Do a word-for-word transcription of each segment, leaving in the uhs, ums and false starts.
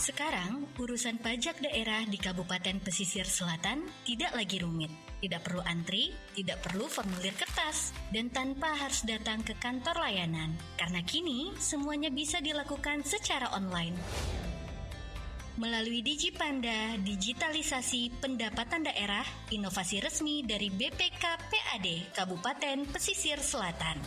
Sekarang, urusan pajak daerah di Kabupaten Pesisir Selatan tidak lagi rumit. Tidak perlu antri, tidak perlu formulir kertas, dan tanpa harus datang ke kantor layanan. Karena kini, semuanya bisa dilakukan secara online. Melalui Digipanda, digitalisasi pendapatan daerah, inovasi resmi dari B P K P A D Kabupaten Pesisir Selatan.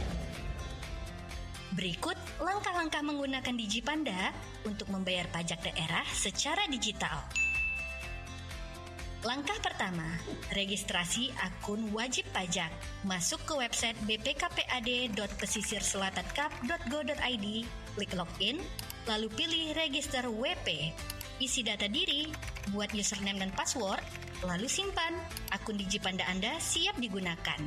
Berikut langkah-langkah menggunakan Digipanda untuk membayar pajak daerah secara digital. Langkah pertama, registrasi akun wajib pajak. Masuk ke website b p k p a d dot pesisir selatan kap dot go dot i d, klik login, lalu pilih register W P. Isi data diri, buat username dan password, lalu simpan. Akun Digipanda Anda siap digunakan.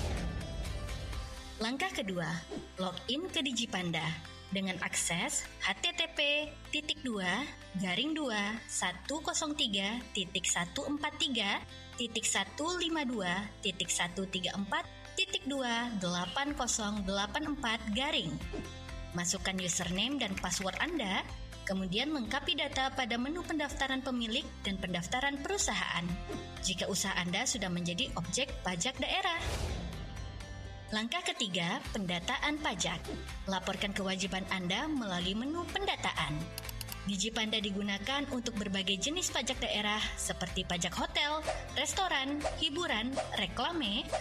Langkah kedua, login ke Digipanda dengan akses h t t p titik dua garing dua satu nol tiga titik satu empat tiga titik satu lima dua titik satu tiga empat titik dua delapan nol delapan empat garing. Masukkan username dan password Anda, kemudian lengkapi data pada menu pendaftaran pemilik dan pendaftaran perusahaan. Jika usaha Anda sudah menjadi objek pajak daerah. Langkah ketiga, pendataan pajak. Laporkan kewajiban Anda melalui menu pendataan. Digipanda digunakan untuk berbagai jenis pajak daerah seperti pajak hotel, restoran, hiburan, reklame,